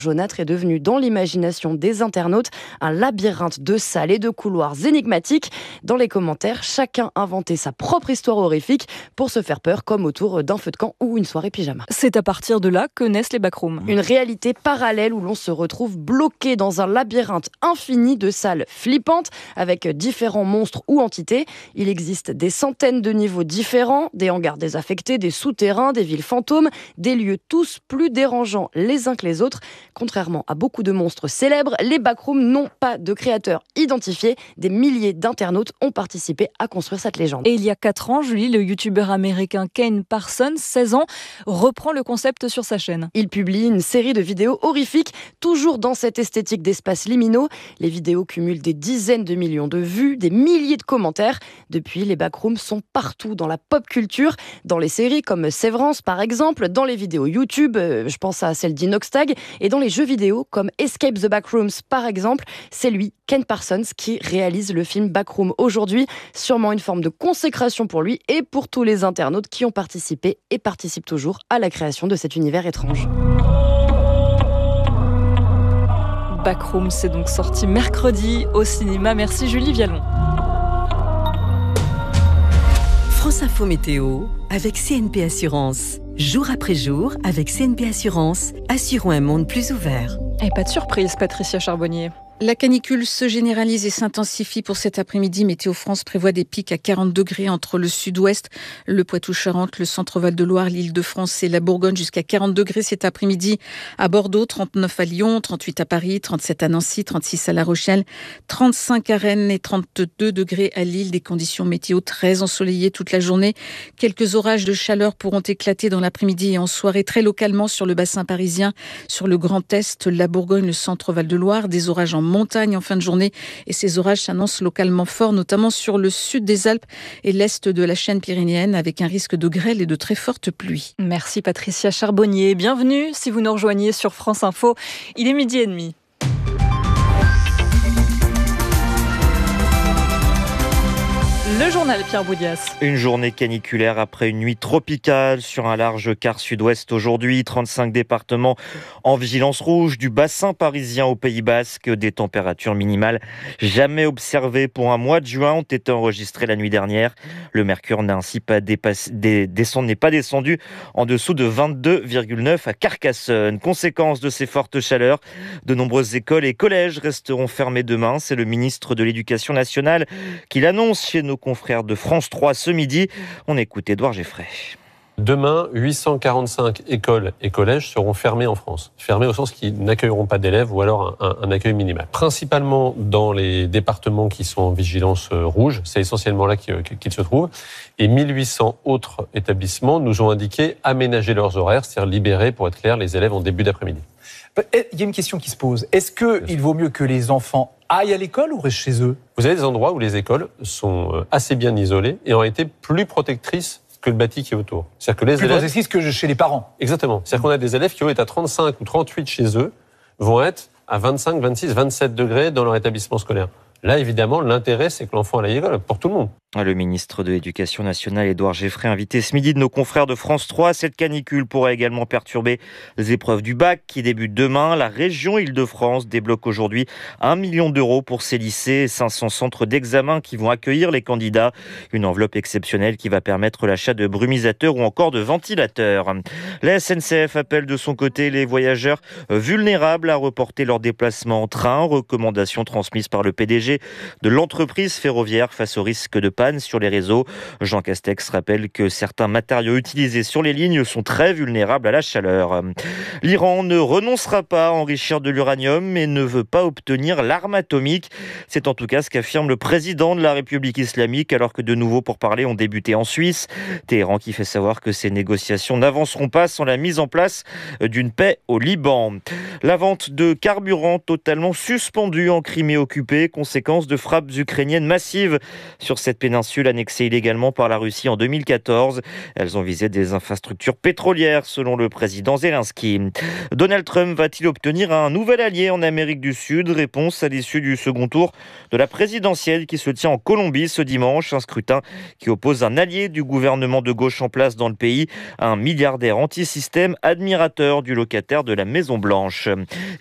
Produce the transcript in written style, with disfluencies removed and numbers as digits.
jaunâtre est devenu dans l'imagination des internautes un labyrinthe de salles et de couloirs énigmatiques. Dans les commentaires, chacun inventait sa propre histoire horrifique pour se faire peur, comme autour d'un feu de camp ou une soirée pyjama. C'est à partir de là que naissent les backrooms. Une réalité parallèle où l'on se retrouve bloqué dans un labyrinthe infini de salles flippantes avec différents monstres ou entités. Il existe des centaines de niveaux différents, des hangars désaffectés, des souterrains, des villes fantômes, des lieux tous plus dérangeants les uns que les autres. Contrairement à beaucoup de monstres célèbres, les backrooms n'ont pas de créateurs identifiés. Des milliers d'internautes ont participé à construire cette légende. Et il y a 4 ans, Julie, le youtubeur américain Ken Parsons, 16 ans, reprend le concept sur sa chaîne. Il publie une série de vidéos horrifiques, toujours dans cette esthétique d'espaces liminaux. Les vidéos cumulent des dizaines de millions de vues, des milliers de commentaires. Depuis, les backrooms sont partout dans la pop culture, dans les séries comme Severance par exemple, dans les vidéos YouTube, je pense à celle d'Inoxtag, et dans les jeux vidéo comme Escape the Backrooms par exemple. C'est lui, Ken Parsons, qui réalise le film Backroom aujourd'hui. Sûrement une forme de consécration pour lui et pour tous les internautes qui ont participé et participent toujours à la création de cet univers étrange. Backroom, c'est donc sorti mercredi au cinéma. Merci Julie Vialon. France Info Météo avec CNP Assurance. Jour après jour, avec CNP Assurance, assurons un monde plus ouvert. Et pas de surprise, Patricia Charbonnier. La canicule se généralise et s'intensifie pour cet après-midi. Météo France prévoit des pics à 40 degrés entre le sud-ouest, le Poitou-Charentes, le centre Val-de-Loire, l'Île-de-France et la Bourgogne, jusqu'à 40 degrés cet après-midi à Bordeaux, 39 à Lyon, 38 à Paris, 37 à Nancy, 36 à La Rochelle, 35 à Rennes et 32 degrés à Lille. Des conditions météo très ensoleillées toute la journée. Quelques orages de chaleur pourront éclater dans l'après-midi et en soirée, très localement sur le bassin parisien, sur le Grand Est, la Bourgogne, le centre Val-de-Loire. Des orages en montagne en fin de journée et ces orages s'annoncent localement forts, notamment sur le sud des Alpes et l'est de la chaîne pyrénéenne, avec un risque de grêle et de très fortes pluies. Merci Patricia Charbonnier. Bienvenue si vous nous rejoignez sur France Info. Il est 12h30. Le journal Pierre Boudias. Une journée caniculaire après une nuit tropicale sur un large quart sud-ouest aujourd'hui. 35 départements en vigilance rouge, du bassin parisien au Pays Basque. Des températures minimales jamais observées pour un mois de juin ont été enregistrées la nuit dernière. Le mercure n'a ainsi pas n'est pas descendu en dessous de 22,9 à Carcassonne. Conséquence de ces fortes chaleurs, de nombreuses écoles et collèges resteront fermés demain. C'est le ministre de l'Éducation nationale qui l'annonce chez nos confrères de France 3 ce midi. On écoute Édouard Geffray. Demain, 845 écoles et collèges seront fermés en France. Fermés au sens qu'ils n'accueilleront pas d'élèves ou alors un accueil minimal. Principalement dans les départements qui sont en vigilance rouge, c'est essentiellement là qu'ils se trouvent. Et 1800 autres établissements nous ont indiqué aménager leurs horaires, c'est-à-dire libérer, pour être clair, les élèves en début d'après-midi. Il y a une question qui se pose. Est-ce qu'il vaut mieux que les enfants aillent à l'école ou restent chez eux ? Vous avez des endroits où les écoles sont assez bien isolées et ont été plus protectrices que le bâti qui est autour. C'est-à-dire que les plus élèves... protectrices que chez les parents. Exactement. C'est-à-dire qu'on a des élèves qui, eux, à 35 ou 38 chez eux, vont être à 25, 26, 27 degrés dans leur établissement scolaire. Là, évidemment, l'intérêt, c'est que l'enfant aille à l'école, pour tout le monde. Le ministre de l'Éducation nationale, Édouard Geffray, invité ce midi de nos confrères de France 3. Cette canicule pourrait également perturber les épreuves du bac qui débutent demain. La région Île-de-France débloque aujourd'hui 1 million d'euros pour ses lycées et 500 centres d'examen qui vont accueillir les candidats. Une enveloppe exceptionnelle qui va permettre l'achat de brumisateurs ou encore de ventilateurs. La SNCF appelle de son côté les voyageurs vulnérables à reporter leur déplacement en train. Recommandation transmise par le PDG de l'entreprise ferroviaire face au risque de panne sur les réseaux. Jean Castex rappelle que certains matériaux utilisés sur les lignes sont très vulnérables à la chaleur. L'Iran ne renoncera pas à enrichir de l'uranium mais ne veut pas obtenir l'arme atomique. C'est en tout cas ce qu'affirme le président de la République islamique alors que de nouveaux pourparlers ont débuté en Suisse. Téhéran qui fait savoir que ces négociations n'avanceront pas sans la mise en place d'une paix au Liban. La vente de carburant totalement suspendue en Crimée occupée, conséquence de frappes ukrainiennes massives sur cette péninsule péninsule annexée illégalement par la Russie en 2014. Elles ont visé des infrastructures pétrolières, selon le président Zelensky. Donald Trump va-t-il obtenir un nouvel allié en Amérique du Sud? Réponse à l'issue du second tour de la présidentielle qui se tient en Colombie ce dimanche. Un scrutin qui oppose un allié du gouvernement de gauche en place dans le pays, un milliardaire anti-système admirateur du locataire de la Maison-Blanche.